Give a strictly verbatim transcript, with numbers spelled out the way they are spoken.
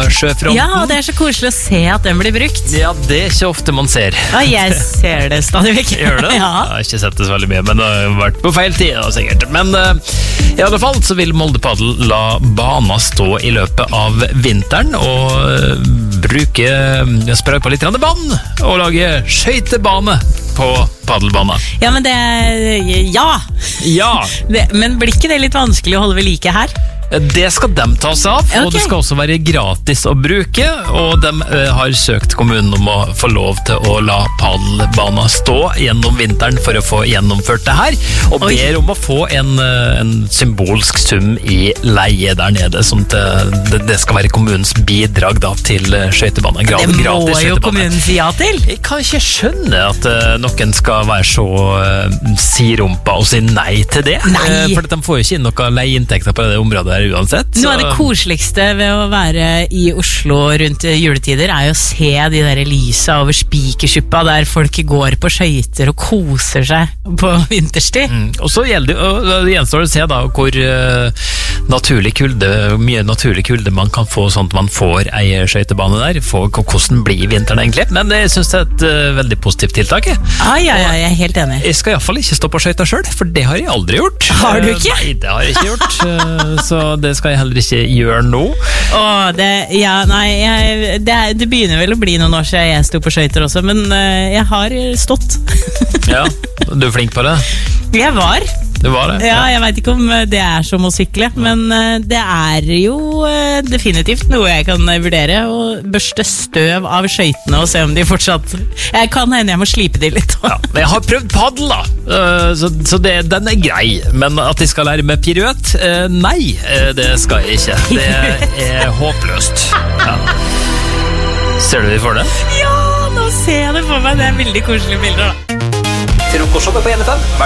sjøfronten. Ja, det er så koselig å se at den blir brukt. Ja, det er ikke ofte man ser. Ja, jeg ser det stadig vekk. Gjør det? Ja. Jeg har ikke sett det så veldig mye, men det har vært på feil tid da, sikkert. Men uh, i alle fall så vil Molde Padel la bana stå i løpet av vinteren og uh, bruke uh, sprøy på litt grann vann og lage skøytebane på padelbana. Ja, men det Ja! Ja! Det, men blir ikke det litt vanskelig å holde ved like her? Det skal de ta seg av, okay. Og det skal også være gratis å bruke, og de uh, har søkt kommunen om å få lov til å la padelbana stå gjennom vinteren for å få gjennomført det her, og Oi. ber om å få en, uh, en symbolsk sum i leie der nede, som til, det, det skal være kommunens bidrag da, til skøytebane. Det må jo kommunen si ja til. Jeg kan ikke skjønne at uh, noen skal være så uh, sirumpa og si nei til det, nei. Uh, for de får jo ikke inn noe leieinntekter på det området uansett. Noe av det koseligste ved å være i Oslo rundt juletider er jo å se de der lysa over Spikersuppa der folk går på skøyter og koser seg på vinterstid. Mm. Og så gjelder det, det gjenstår å se da hvor uh, naturlig kulde, mye naturlig kulde man kan få sånn at man får ei skøytebane der, for hvordan blir vinteren egentlig. Men jeg synes det er et uh, veldig positivt tiltak. Ah, ja, ja, jeg er helt enig. Jeg skal i hvert fall ikke stå på skøyta selv, for det har jeg aldri gjort. Har du ikke? Uh, nei, det har jeg ikke gjort. Uh, så det skal jeg heller ikke gjøre nå. Åh, det, ja, nei, jeg, det, det begynner vel å bli noen år siden jeg stod på skøyter også, men uh, jeg har stått. Ja, du er flink på det? Jeg var. Det var det? Ja, jeg vet ikke om det er som å sykle, men uh, det er jo uh, definitivt noe jeg kan vurdere, å børste støv av skøytene og se om de fortsatt... Jeg kan hende jeg må slipe de litt. Ja, men jeg har prøvd paddel da, uh, så, så det, den er grei, men at jeg skal lære med piruett, uh, nei, uh, det skal jeg ikke. Det er håpløst. Ja. Ser du det for deg? Ja, nå ser jeg det for meg. Det er veldig koselige bilder da. Til Rokoshoppet på N F M,